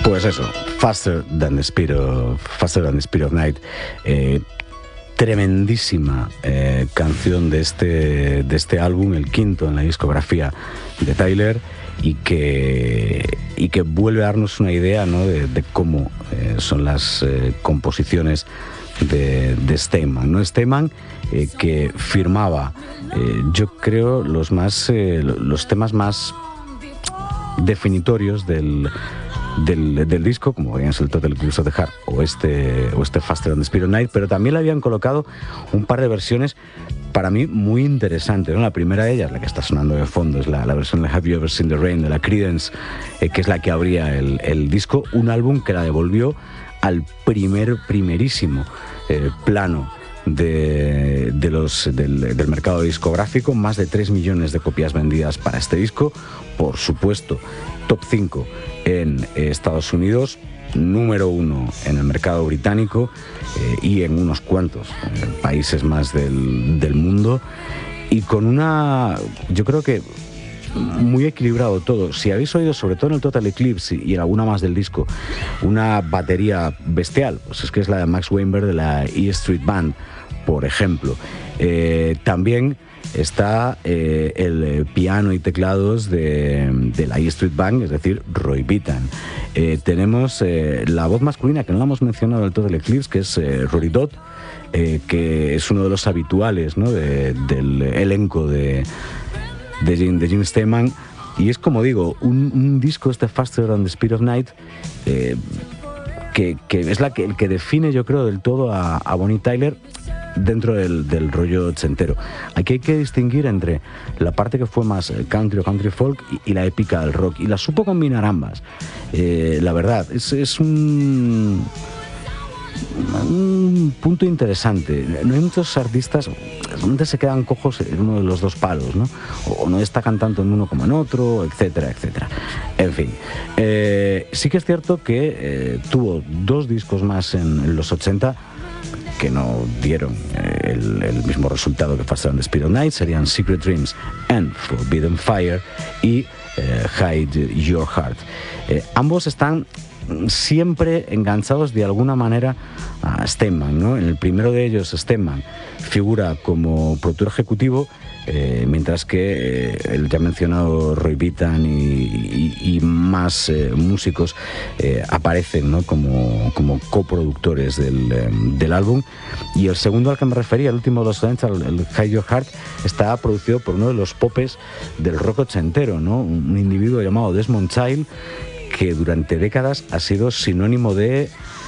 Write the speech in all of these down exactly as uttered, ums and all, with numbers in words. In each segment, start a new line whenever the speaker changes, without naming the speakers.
Pues eso, Faster Than the Speed of, Faster Than the Speed of Night. Eh, tremendísima eh, canción de este, de este álbum, el quinto en la discografía de Tyler, y que, y que vuelve a darnos una idea, ¿no?, de, de cómo eh, son las eh, composiciones de, de Steinman, ¿no? Steinman eh, que firmaba, eh, yo creo, los, más, eh, los temas más definitorios del, del, del disco, como veían el Total Eclipse of the Heart o este, o este Faster Than the Speed of Night, pero también le habían colocado un par de versiones para mí muy interesantes, ¿no? La primera de ellas, la que está sonando de fondo, es la, la versión de Have You Ever Seen the Rain de la Creedence, eh, que es la que abría el, el disco, un álbum que la devolvió al primer, primerísimo eh, plano de, de los, del, del mercado discográfico. Más de tres millones de copias vendidas para este disco, por supuesto, top cinco en eh, Estados Unidos, número uno en el mercado británico eh, y en unos cuantos eh, países más del, del mundo, y con una, yo creo que muy equilibrado todo. Si habéis oído, sobre todo en el Total Eclipse y en alguna más del disco, una batería bestial, pues es que es la de Max Weinberg de la E Street Band, por ejemplo. Eh, también está eh, el piano y teclados de, de la E Street Band, es decir, Roy Bittan. Eh, tenemos eh, la voz masculina, que no la hemos mencionado en el Total Eclipse, que es eh, Rory Dodd, eh, que es uno de los habituales, ¿no?, de, del elenco de, de, Jim, de Jim Steinman. Y es, como digo, un, un disco, este Faster Than the Speed of Night, eh, que, que es la que, el que define, yo creo, del todo a, a Bonnie Tyler dentro del, del rollo ochentero. Aquí hay que distinguir entre la parte que fue más country o country folk y, y la épica del rock, y la supo combinar ambas. Eh, la verdad, es, es un, un punto interesante. No hay muchos artistas donde se quedan cojos en uno de los dos palos, ¿no? O no destacan tanto en uno como en otro, etcétera, etcétera. En fin, eh, sí que es cierto que eh, tuvo dos discos más en, en los ochenta que no dieron eh, el, el mismo resultado que Faster Than the Speed of Night. Serían Secret Dreams and Forbidden Fire y eh, Hide Your Heart. Eh, ambos están siempre enganchados de alguna manera a Steinman, ¿no? En el primero de ellos, Steinman figura como productor ejecutivo, eh, mientras que eh, el ya mencionado Roy Bittan y, y, y más eh, músicos eh, aparecen, ¿no?, como, como coproductores del, eh, del álbum. Y el segundo al que me refería, el último de los ochenta, el, el Hide Your Heart, está producido por uno de los popes del rock ochentero, ¿no?, un, un individuo llamado Desmond Child, que durante décadas ha sido sinónimo de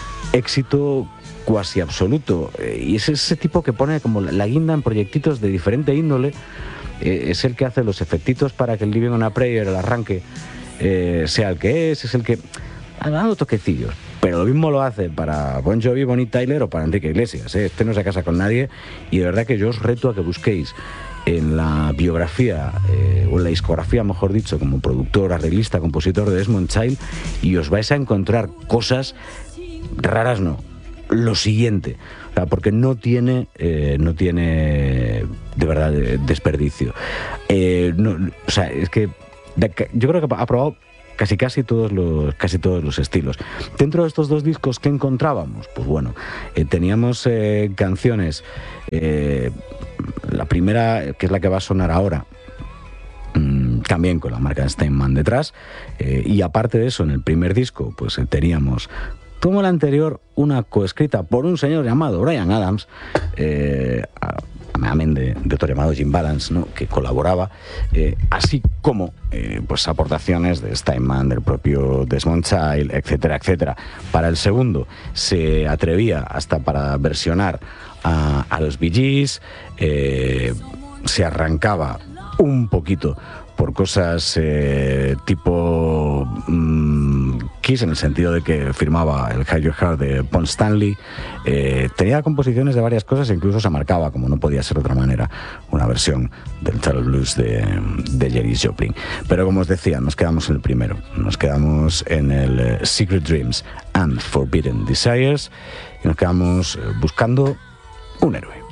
éxito cuasi absoluto, y es ese tipo que pone como la guinda en proyectitos de diferente índole. Eh, es el que hace los efectitos para que el Living on a Prayer, el arranque, eh, sea el que es, es el que ha dado toquecillos, pero lo mismo lo hace para Bon Jovi, Bonnie Tyler o para Enrique Iglesias, ¿eh? Este no se casa con nadie, y de verdad que yo os reto a que busquéis en la biografía, eh, o en la discografía, mejor dicho, como productor, arreglista, compositor de Desmond Child, y os vais a encontrar cosas raras, no, lo siguiente, o sea, porque no tiene, eh, no tiene de verdad de, desperdicio. Eh, no, o sea, es que de, yo creo que ha probado casi casi todos los casi todos los estilos. Dentro de estos dos discos, ¿qué encontrábamos? Pues bueno, eh, teníamos eh, canciones. Eh, la primera, que es la que va a sonar ahora, mmm, también con la marca Steinman detrás, eh, y aparte de eso, en el primer disco, pues eh, teníamos, como el anterior, una coescrita por un señor llamado Bryan Adams, eh, amén de, de otro llamado Jim Balance, ¿no?, que colaboraba, eh, así como eh, pues aportaciones de Steinman, del propio Desmond Child, etcétera, etcétera. Para el segundo se atrevía hasta para versionar a, a los Bee Gees, eh, se arrancaba un poquito por cosas eh, tipo mmm, Kiss, en el sentido de que firmaba el Hide Your Heart de Paul Stanley. Eh, tenía composiciones de varias cosas e incluso se marcaba, como no podía ser de otra manera, una versión del Turtle Blues de, de Janis Joplin. Pero como os decía, nos quedamos en el primero, nos quedamos en el eh, Secret Dreams and Forbidden Desires, y nos quedamos eh, buscando un héroe.